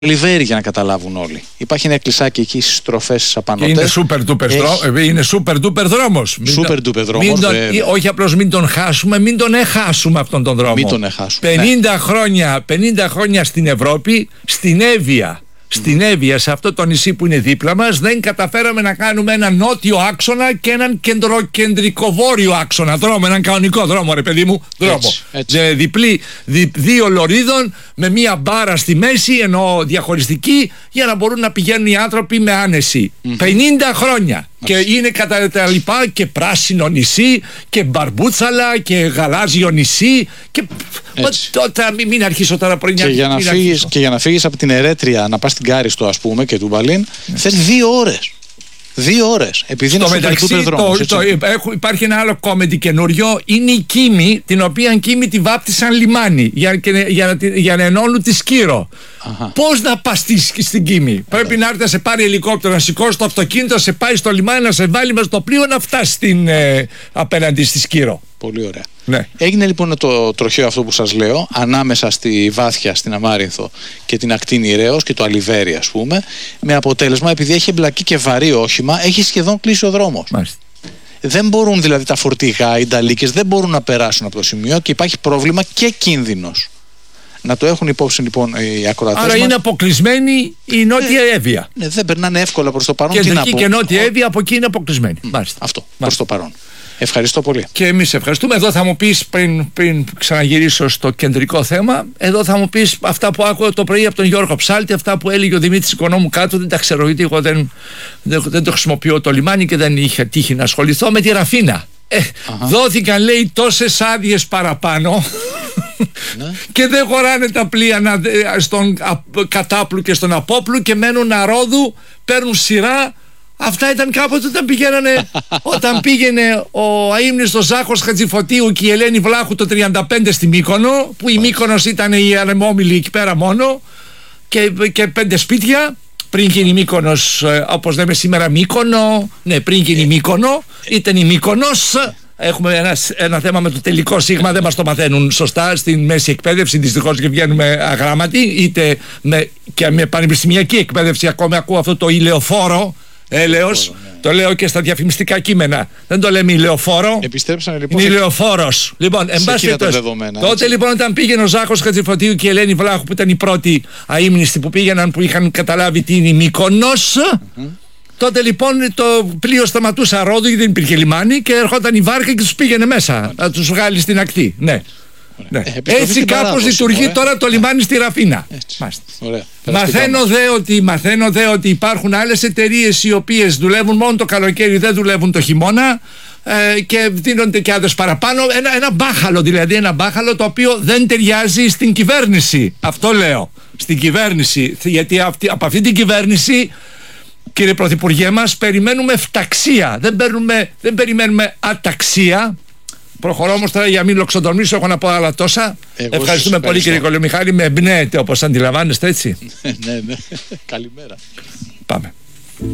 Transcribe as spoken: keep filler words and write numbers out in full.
Λιβέρι, για να καταλάβουν όλοι. Υπάρχει ένα εκκλησάκι εκεί στις στροφές στις Απανωτές. Είναι super duper, Έχει... είναι super duper δρόμος. Super duper δρόμος. Τον... Όχι απλώς μην τον χάσουμε, μην τον εχάσουμε αυτόν τον δρόμο. Μην τον εχάσουμε. πενήντα, ναι. χρόνια, πενήντα χρόνια στην Ευρώπη, στην Εύβοια. Στην Εύβοια, σε αυτό το νησί που είναι δίπλα μας, δεν καταφέραμε να κάνουμε έναν νότιο άξονα και έναν κεντροκεντρικό-βόρειο άξονα δρόμο, έναν κανονικό δρόμο, ρε παιδί μου, δρόμο. Έτσι, έτσι. Διπλή, δι, δύο λωρίδων με μία μπάρα στη μέση, ενώ διαχωριστική, για να μπορούν να πηγαίνουν οι άνθρωποι με άνεση. Mm-hmm. πενήντα χρόνια. Και είναι κατά τα λοιπά και πράσινο νησί και μπαρμπούτσαλα και γαλάζιο νησί και τότε μην, μην αρχίσω τώρα πρωί. Και, για να φύγεις, και για να φύγεις από την Ερέτρια να πας στην Κάριστο, ας πούμε, και του Μπαλίν, ναι. θες δύο ώρες. Δύο ώρες. Επειδή είναι στο μεταξύ το, δρόμος, το, το, έχω, υπάρχει ένα άλλο κόμεντι καινούριο. Είναι η Κίμη, την οποία Κίμη τη βάπτισαν λιμάνι για, για, για, για να ενώνουν τη Σκύρο. Πώς να πας στην Κίμη? Αχα. Πρέπει να έρθει να σε πάρει ελικόπτερο, να σηκώσει το αυτοκίνητο, να σε πάει στο λιμάνι, να σε βάλει μέσα στο πλοίο, να φτάσει στην, ε, απέναντι στη Σκύρο. Πολύ ωραία. Ναι. Έγινε λοιπόν το τροχαίο αυτό που σας λέω, ανάμεσα στη Βάθια, στην Αμάρινθο και την ακτή Νηρέως και το Αλιβέρι, ας πούμε, με αποτέλεσμα, επειδή έχει εμπλακεί και βαρύ όχημα, έχει σχεδόν κλείσει ο δρόμος. Μάλιστα. Δεν μπορούν δηλαδή τα φορτηγά, οι νταλίκες δεν μπορούν να περάσουν από το σημείο και υπάρχει πρόβλημα και κίνδυνος. Να το έχουν υπόψη λοιπόν οι ακροατές. Άρα μας. Είναι αποκλεισμένη η Νότια ε, Εύβοια. Ναι, δεν περνάνε εύκολα προς το παρόν. Κεντρική και Νότια Εύβοια από εκεί είναι αποκλεισμένη. Mm, Μάλιστα. Αυτό, Μάλιστα. προς το παρόν. Ευχαριστώ πολύ. Και εμείς ευχαριστούμε. Εδώ θα μου πεις, πριν, πριν ξαναγυρίσω στο κεντρικό θέμα, εδώ θα μου πεις αυτά που άκουγα το πρωί από τον Γιώργο Ψάλτη, αυτά που έλεγε ο Δημήτρης Οικονόμου κάτω. Δεν τα ξέρω, γιατί εγώ δεν, δεν, δεν το χρησιμοποιώ το λιμάνι και δεν είχα τύχει να ασχοληθώ με τη Ραφίνα. Ε, δόθηκαν, λέει, τόσες άδειες παραπάνω ναι. και δεν χωράνε τα πλοία να, στον Κατάπλου και στον Απόπλου και μένουν αρόδου, παίρνουν σειρά. Αυτά ήταν κάποτε όταν πηγαίνανε, όταν πήγαινε ο αείμνηστος Ζάχος Χατζηφωτίου και η Ελένη Βλάχου το τριάντα πέντε στη Μύκονο, που η Μύκονος ήταν η αρεμόμιλη εκεί πέρα μόνο και, και πέντε σπίτια. Πριν γίνει η Μύκονος, όπως λέμε σήμερα Μύκονο, ναι, πριν γίνει η Μύκονο, ήταν η Μύκονος. Έχουμε ένα, ένα θέμα με το τελικό σίγμα, δεν μας το μαθαίνουν σωστά στην μέση εκπαίδευση, δυστυχώς, και βγαίνουμε αγράμματοι, είτε με, και με πανεπιστημιακή εκπαίδευση. Ακόμη ακούω αυτό το ηλεοφόρο. Έλεος, ναι. Το λέω και στα διαφημιστικά κείμενα. Δεν το λέμε ηλεοφόρο. Επιστρέψανε λοιπόν. Είναι ηλεοφόρος. Λοιπόν, εν πάση περιπτώσει. Τότε έτσι. Λοιπόν, όταν πήγαινε ο Ζάχος Χατζηφωτίου και η Ελένη Βλάχου, που ήταν οι πρώτοι αείμνηστοι που πήγαιναν, που είχαν καταλάβει τι είναι η Μύκονος, mm-hmm. τότε λοιπόν το πλοίο σταματούσε αρόδου, γιατί δεν υπήρχε λιμάνι, και ερχόταν η βάρκα και τους πήγαινε μέσα. Να τους βγάλει στην ακτή. Ναι. Ναι. Ε, έτσι κάπως λειτουργεί ωραία. Τώρα το λιμάνι στη Ραφίνα. Μαθαίνω δε, ότι, μαθαίνω δε ότι υπάρχουν άλλες εταιρείες οι οποίες δουλεύουν μόνο το καλοκαίρι, δεν δουλεύουν το χειμώνα, ε, και δίνονται και άδειες παραπάνω. Ένα, ένα μπάχαλο δηλαδή, ένα μπάχαλο το οποίο δεν ταιριάζει στην κυβέρνηση. Αυτό λέω. Στην κυβέρνηση. Γιατί αυτή, από αυτή την κυβέρνηση, κύριε Πρωθυπουργέ μας, περιμένουμε φταξία. Δεν, παίρνουμε, δεν περιμένουμε αταξία. Προχωρώ όμως τώρα, για μην λοξοδομήσω, έχω να πω άλλα τόσα. Εγώ ευχαριστούμε πολύ, κύριε Κολιομιχάλη. Με εμπνέετε, όπως αντιλαμβάνεστε, έτσι. Ναι, ναι. Καλημέρα. Πάμε.